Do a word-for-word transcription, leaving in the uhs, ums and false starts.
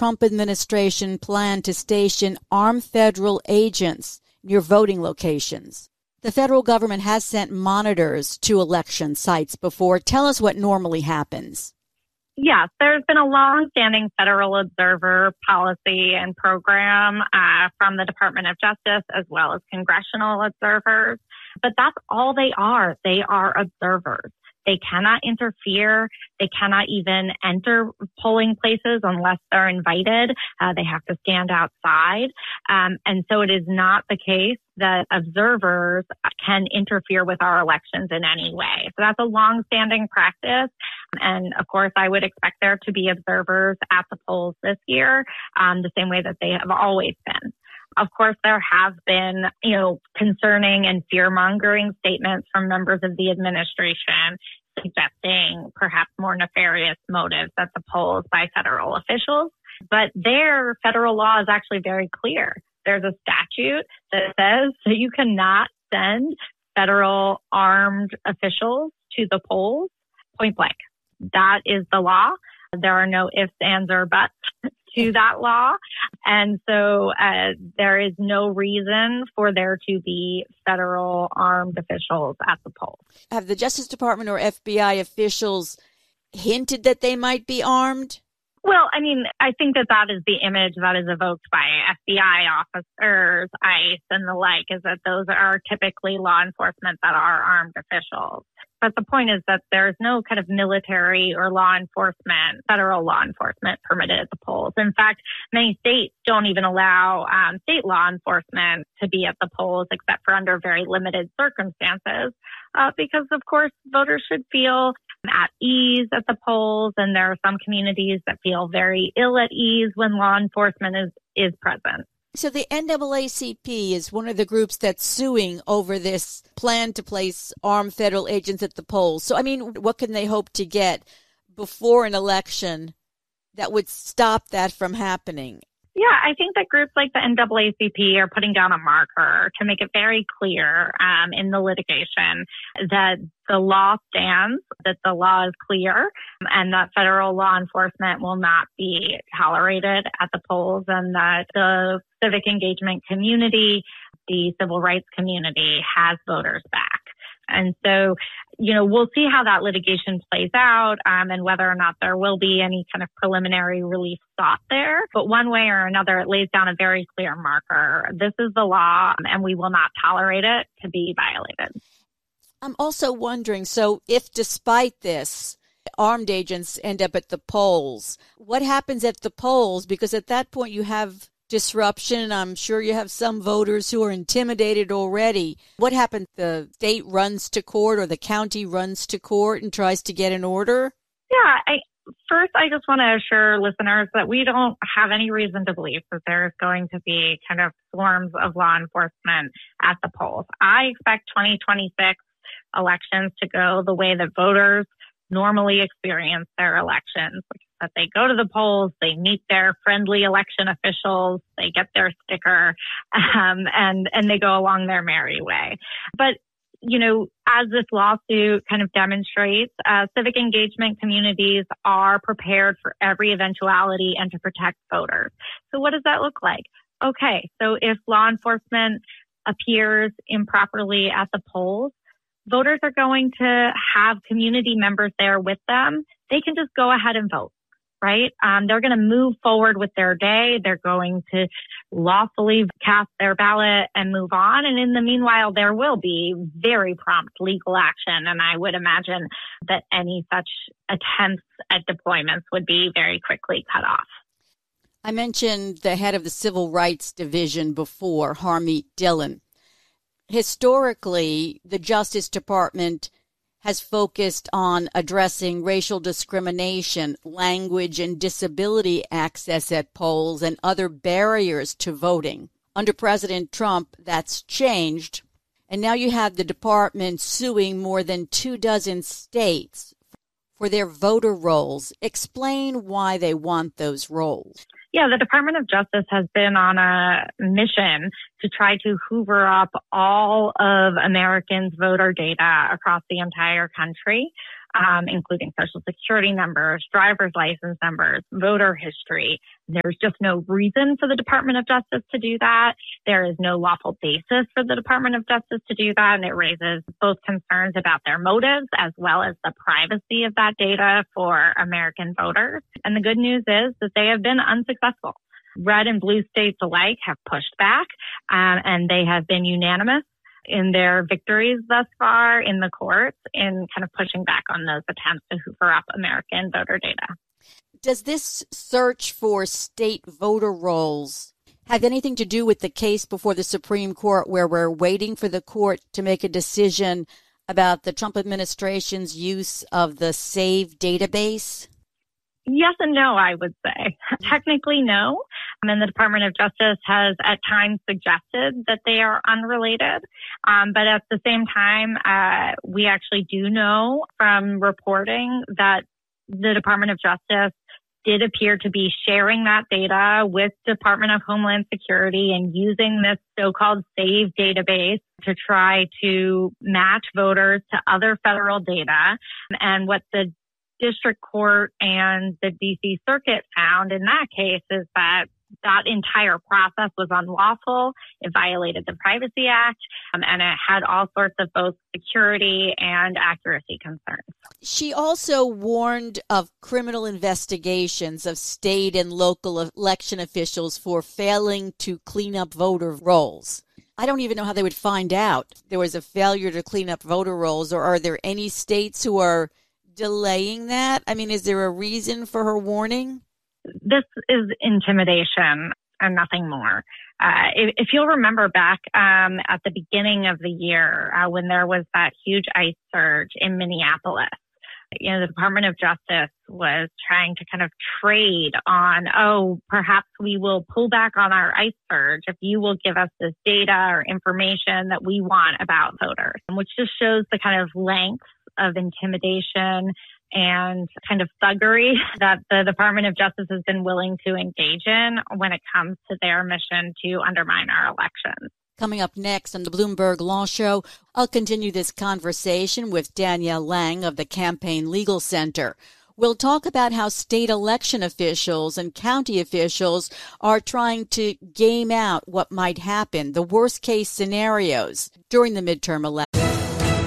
Trump administration plan to station armed federal agents near voting locations. The federal government has sent monitors to election sites before. Tell us what normally happens. Yes, there's been a long-standing federal observer policy and program uh, from the Department of Justice as well as congressional observers. But that's all they are. They are observers. They cannot interfere. They cannot even enter polling places unless they're invited. Uh, they have to stand outside. Um, and so it is not the case that observers can interfere with our elections in any way. So that's a long-standing practice. And of course, I would expect there to be observers at the polls this year, um, the same way that they have always been. Of course, there have been, you know, concerning and fear-mongering statements from members of the administration suggesting perhaps more nefarious motives at the polls by federal officials. But their federal law is actually very clear. There's a statute that says that you cannot send federal armed officials to the polls, point blank. That is the law. There are no ifs, ands, or buts to that law. And so uh, there is no reason for there to be federal armed officials at the polls. Have the Justice Department or F B I officials hinted that they might be armed? Well, I mean, I think that that is the image that is evoked by F B I officers, ICE, and the like, is that those are typically law enforcement that are armed officials. But the point is that there's no kind of military or law enforcement, federal law enforcement permitted at the polls. In fact, many states don't even allow um, state law enforcement to be at the polls except for under very limited circumstances, uh, because, of course, voters should feel at ease at the polls. And there are some communities that feel very ill at ease when law enforcement is, is present. So the N double A C P is one of the groups that's suing over this plan to place armed federal agents at the polls. So, I mean, what can they hope to get before an election that would stop that from happening? Yeah, I think that groups like the N double A C P are putting down a marker to make it very clear um, in the litigation that the law stands, that the law is clear, and that federal law enforcement will not be tolerated at the polls, and that the civic engagement community, the civil rights community, has voters back. And so, you know, we'll see how that litigation plays out um, and whether or not there will be any kind of preliminary relief sought there. But one way or another, it lays down a very clear marker. This is the law, and we will not tolerate it to be violated. I'm also wondering, so if despite this, armed agents end up at the polls, what happens at the polls? Because at that point you have disruption. I'm sure you have some voters who are intimidated already. What happens? The state runs to court or the county runs to court and tries to get an order? Yeah, I, first, I just want to assure listeners that we don't have any reason to believe that there's going to be kind of swarms of law enforcement at the polls. I expect twenty twenty-six elections to go the way that voters normally experience their elections, which is that they go to the polls, they meet their friendly election officials, they get their sticker, um, and, and they go along their merry way. But, you know, as this lawsuit kind of demonstrates, uh, civic engagement communities are prepared for every eventuality and to protect voters. So what does that look like? Okay, so if law enforcement appears improperly at the polls, voters are going to have community members there with them. They can just go ahead and vote, right? Um, they're going to move forward with their day. They're going to lawfully cast their ballot and move on. And in the meanwhile, there will be very prompt legal action. And I would imagine that any such attempts at deployments would be very quickly cut off. I mentioned the head of the Civil Rights Division before, Harmeet Dillon. Historically, the Justice Department has focused on addressing racial discrimination, language and disability access at polls, and other barriers to voting. Under President Trump, that's changed, and now you have the department suing more than two dozen states for their voter rolls. Explain why they want those rolls. Yeah, the Department of Justice has been on a mission to try to hoover up all of Americans' voter data across the entire country. um, including social security numbers, driver's license numbers, voter history. There's just no reason for the Department of Justice to do that. There is no lawful basis for the Department of Justice to do that, and it raises both concerns about their motives as well as the privacy of that data for American voters. And the good news is that they have been unsuccessful. Red and blue states alike have pushed back, um, and they have been unanimous in their victories thus far in the courts in kind of pushing back on those attempts to hoover up American voter data. Does this search for state voter rolls have anything to do with the case before the Supreme Court, where we're waiting for the court to make a decision about the Trump administration's use of the SAVE database? Yes and no, I would say. Technically, no. And the Department of Justice has at times suggested that they are unrelated. Um, but at the same time, uh, we actually do know from reporting that the Department of Justice did appear to be sharing that data with Department of Homeland Security and using this so-called SAVE database to try to match voters to other federal data. And what the district court and the D C Circuit found in that case is that that entire process was unlawful. It violated the Privacy Act, um, and it had all sorts of both security and accuracy concerns. She also warned of criminal investigations of state and local election officials for failing to clean up voter rolls. I don't even know how they would find out there was a failure to clean up voter rolls, or are there any states who are delaying that? I mean, is there a reason for her warning? This is intimidation and nothing more. Uh, if, if you'll remember back um, at the beginning of the year uh, when there was that huge ICE surge in Minneapolis, you know, the Department of Justice was trying to kind of trade on, oh, perhaps we will pull back on our ICE surge if you will give us this data or information that we want about voters, which just shows the kind of length of intimidation and kind of thuggery that the Department of Justice has been willing to engage in when it comes to their mission to undermine our elections. Coming up next on the Bloomberg Law Show, I'll continue this conversation with Danielle Lang of the Campaign Legal Center. We'll talk about how state election officials and county officials are trying to game out what might happen, the worst case scenarios during the midterm election.